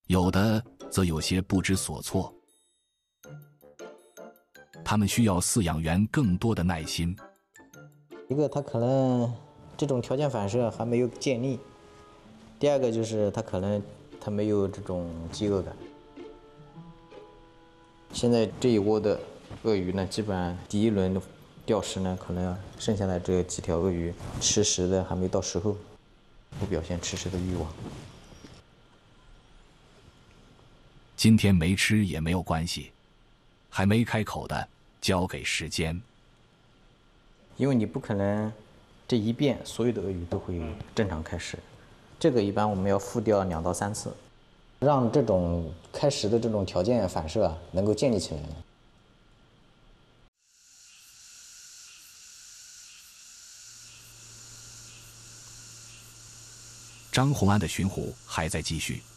有的则有些不知所措。他们需要饲养员更多的耐心。 一个，他可能这种条件反射还没有建立；第二个就是他没有这种饥饿感。现在这一窝的鳄鱼呢，基本上第一轮的钓食呢，可能剩下的这几条鳄鱼吃食的还没到时候，不表现吃食的欲望。 今天没吃也没有关系，还没开口的交给时间。 因为你不可能这一遍所有的鳄鱼都会正常开食，这个一般我们要复钓2到3次，让这种开食的这种条件反射能够建立起来。 张洪安的巡湖还在继续。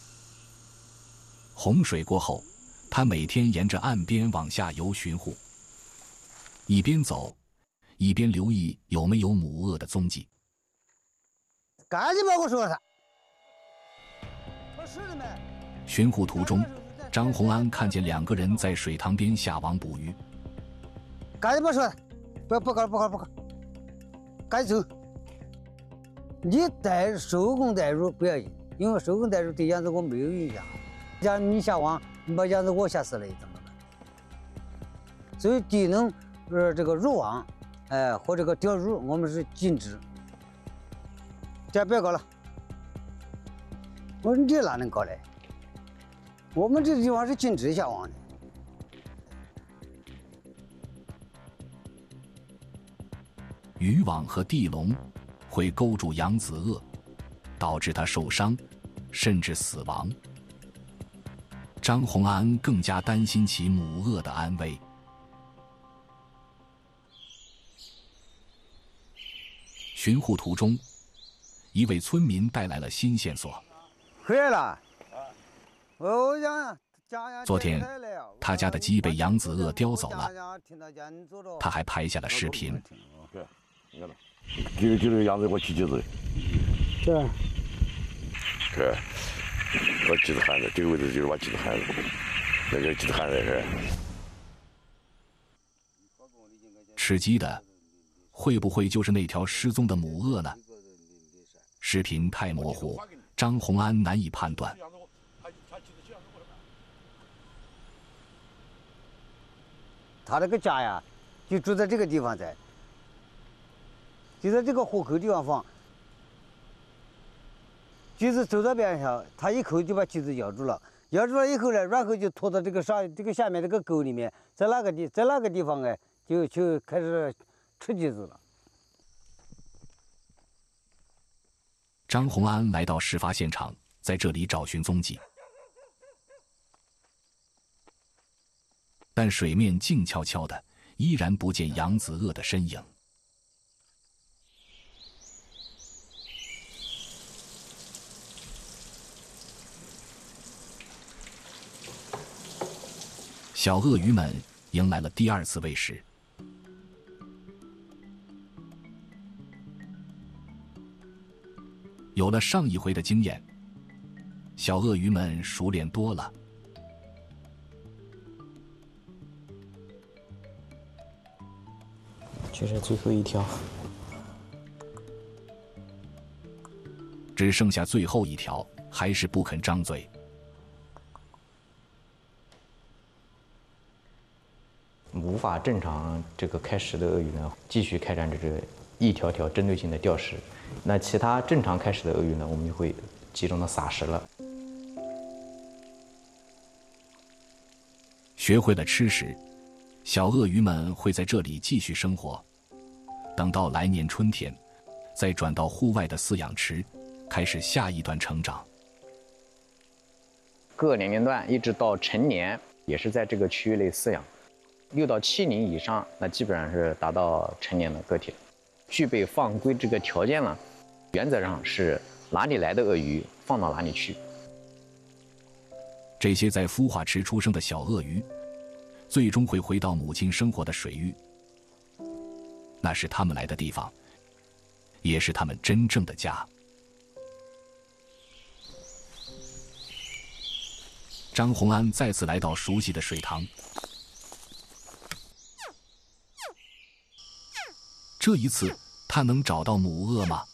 洪水过后，他每天沿着岸边往下游巡湖，一边走一边留意有没有母鳄的踪迹。 赶紧把我说他。 巡湖途中，张洪安看见2个人在水塘边下网捕鱼。 赶紧把说他，不搞了，赶紧走。你手工带入不要紧，因为手工带入对杨子我没有影响。假如你下网，你把杨子我吓死了怎么办？所以低能这个入网，或这个钓入，我们是禁止。这别搞了。我说你这哪能搞嘞？我们这地方是禁止下网的。 渔网和地笼会勾住扬子鳄，导致它受伤，甚至死亡。张洪安更加担心其母鳄的安危。巡湖途中，一位村民带来了新线索。 回来了。 昨天，他家的鸡被扬子鳄叼走了，他还拍下了视频。 就是扬子给我起鸡子。 对。 是。我鸡子汉子，这个位置就是我鸡子汉子，那个鸡子汉子是。 吃鸡的，会不会就是那条失踪的母鳄呢？视频太模糊，张洪安难以判断。 他这个家呀，就住在这个地方就在这个虎口地方放。鸡子走到边上，他一口就把鸡子咬住了，咬住了以后呢，然后就拖到这个下面这个沟里面，在那个地方就开始吃鸡子了。 张洪安来到事发现场，在这里找寻踪迹，但水面静悄悄的，依然不见扬子鳄的身影。小鳄鱼们迎来了第2次喂食。有了上一回的经验，小鳄鱼们熟练多了。 这是最后一条， 只剩下最后一条，还是不肯张嘴。 无法正常这个开食的鳄鱼呢，继续开展这个一条条针对性的钓食。那其他正常开食的鳄鱼呢，我们就会集中的撒食了。 学会了吃食，小鳄鱼们会在这里继续生活。等到来年春天，再转到户外的饲养池，开始下一段成长。 各年龄段一直到成年，也是在这个区域内饲养。6到7年以上，那基本上是达到成年的个体，具备放归这个条件了。原则上是哪里来的鳄鱼放到哪里去。 这些在孵化池出生的小鳄鱼，最终会回到母亲生活的水域，那是他们来的地方，也是他们真正的家。 张洪安再次来到熟悉的水塘，这一次他能找到母鳄吗？